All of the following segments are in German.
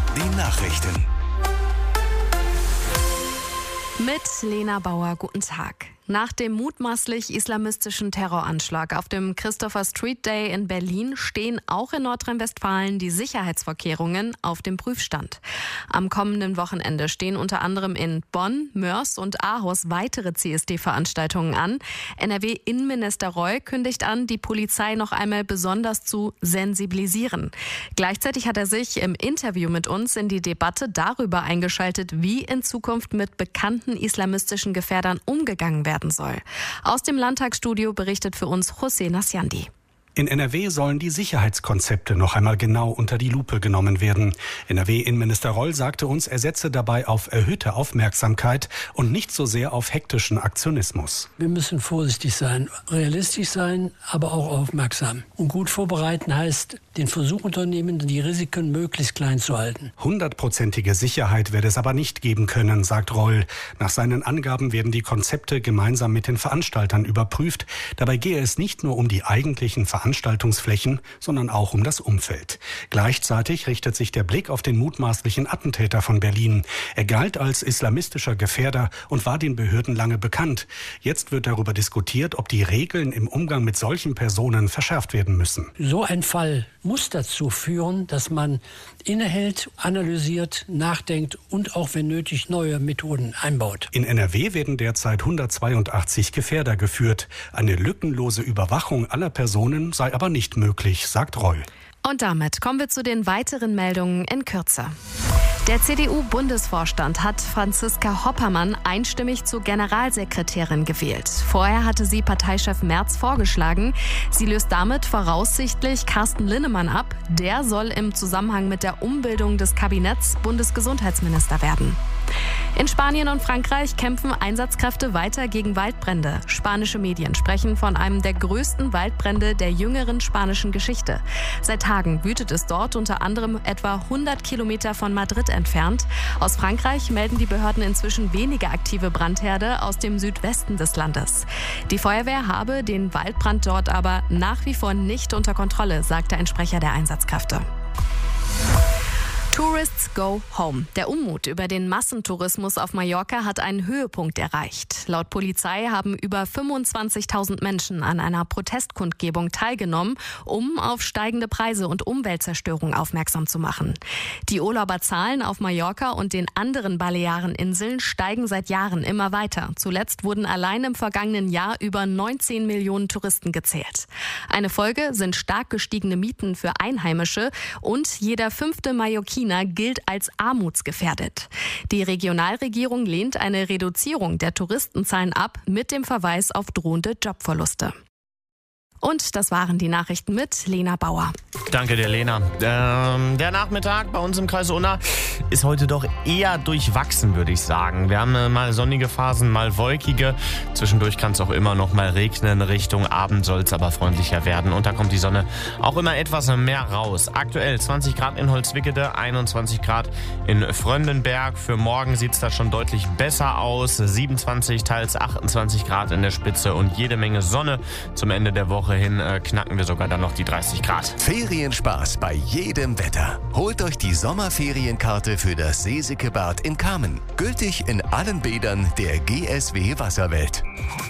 Die Nachrichten. Mit Lena Bauer, guten Tag. Nach dem mutmaßlich islamistischen Terroranschlag auf dem Christopher Street Day in Berlin stehen auch in Nordrhein-Westfalen die Sicherheitsvorkehrungen auf dem Prüfstand. Am kommenden Wochenende stehen unter anderem in Bonn, Moers und Aarhus weitere CSD-Veranstaltungen an. NRW-Innenminister Reul kündigt an, die Polizei noch einmal besonders zu sensibilisieren. Gleichzeitig hat er sich im Interview mit uns in die Debatte darüber eingeschaltet, wie in Zukunft mit bekannten islamistischen Gefährdern umgegangen werden soll. Aus dem Landtagsstudio berichtet für uns José Nasciandi. In NRW sollen die Sicherheitskonzepte noch einmal genau unter die Lupe genommen werden. NRW-Innenminister Reul sagte uns, er setze dabei auf erhöhte Aufmerksamkeit und nicht so sehr auf hektischen Aktionismus. Wir müssen vorsichtig sein, realistisch sein, aber auch aufmerksam. Und gut vorbereiten heißt, den Versuch unternehmen, die Risiken möglichst klein zu halten. 100%ige Sicherheit werde es aber nicht geben können, sagt Reul. Nach seinen Angaben werden die Konzepte gemeinsam mit den Veranstaltern überprüft. Dabei gehe es nicht nur um die eigentlichen Veranstaltungsflächen, sondern auch um das Umfeld. Gleichzeitig richtet sich der Blick auf den mutmaßlichen Attentäter von Berlin. Er galt als islamistischer Gefährder und war den Behörden lange bekannt. Jetzt wird darüber diskutiert, ob die Regeln im Umgang mit solchen Personen verschärft werden müssen. So ein Fall muss dazu führen, dass man innehält, analysiert, nachdenkt und auch, wenn nötig, neue Methoden einbaut. In NRW werden derzeit 182 Gefährder geführt. Eine lückenlose Überwachung aller Personen sei aber nicht möglich, sagt Reul. Und damit kommen wir zu den weiteren Meldungen in Kürze. Der CDU-Bundesvorstand hat Franziska Hoppermann einstimmig zur Generalsekretärin gewählt. Vorher hatte sie Parteichef Merz vorgeschlagen. Sie löst damit voraussichtlich Carsten Linnemann ab. Der soll im Zusammenhang mit der Umbildung des Kabinetts Bundesgesundheitsminister werden. In Spanien und Frankreich kämpfen Einsatzkräfte weiter gegen Waldbrände. Spanische Medien sprechen von einem der größten Waldbrände der jüngeren spanischen Geschichte. Seit Tagen wütet es dort, unter anderem etwa 100 Kilometer von Madrid entfernt. Aus Frankreich melden die Behörden inzwischen weniger aktive Brandherde aus dem Südwesten des Landes. Die Feuerwehr habe den Waldbrand dort aber nach wie vor nicht unter Kontrolle, sagte ein Sprecher der Einsatzkräfte. Tourists go home. Der Unmut über den Massentourismus auf Mallorca hat einen Höhepunkt erreicht. Laut Polizei haben über 25.000 Menschen an einer Protestkundgebung teilgenommen, um auf steigende Preise und Umweltzerstörung aufmerksam zu machen. Die Urlauberzahlen auf Mallorca und den anderen Baleareninseln steigen seit Jahren immer weiter. Zuletzt wurden allein im vergangenen Jahr über 19 Millionen Touristen gezählt. Eine Folge sind stark gestiegene Mieten für Einheimische und jeder 5. Mallorquiner gilt als armutsgefährdet. Die Regionalregierung lehnt eine Reduzierung der Touristenzahlen ab mit dem Verweis auf drohende Jobverluste. Und das waren die Nachrichten mit Lena Bauer. Danke dir, Lena. Der Nachmittag bei uns im Kreis Unna ist heute doch eher durchwachsen, würde ich sagen. Wir haben mal sonnige Phasen, mal wolkige. Zwischendurch kann es auch immer noch mal regnen. Richtung Abend soll es aber freundlicher werden. Und da kommt die Sonne auch immer etwas mehr raus. Aktuell 20 Grad in Holzwickede, 21 Grad in Fröndenberg. Für morgen sieht es da schon deutlich besser aus. 27, teils 28 Grad in der Spitze und jede Menge Sonne. Zum Ende der Woche hin knacken wir sogar dann noch die 30 Grad. Ferienspaß bei jedem Wetter. Holt euch die Sommerferienkarte für das Seesikebad in Kamen. Gültig in allen Bädern der GSW Wasserwelt.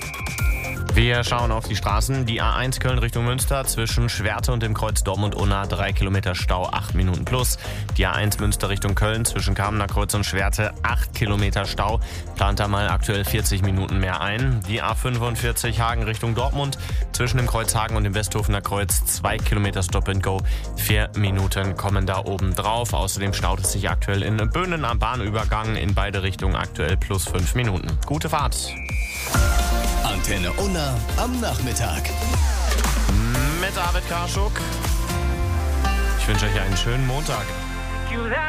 Wir schauen auf die Straßen. Die A1 Köln Richtung Münster zwischen Schwerte und dem Kreuz Dortmund-Unna 3 Kilometer Stau, 8 Minuten plus. Die A1 Münster Richtung Köln zwischen Kamener Kreuz und Schwerte 8 Kilometer Stau. Plant da mal aktuell 40 Minuten mehr ein. Die A45 Hagen Richtung Dortmund zwischen dem Kreuz Hagen und dem Westhofener Kreuz 2 Kilometer Stop and Go. 4 Minuten kommen da oben drauf. Außerdem staut es sich aktuell in Böhnen am Bahnübergang in beide Richtungen aktuell plus 5 Minuten. Gute Fahrt. Antenne Unna am Nachmittag. Mit David Karschuk. Ich wünsche euch einen schönen Montag.